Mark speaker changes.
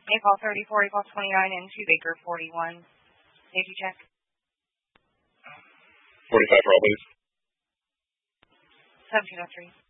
Speaker 1: April 34, April 29, and 2 Baker 41. Safety check.
Speaker 2: 45 for all, please.
Speaker 1: 1703.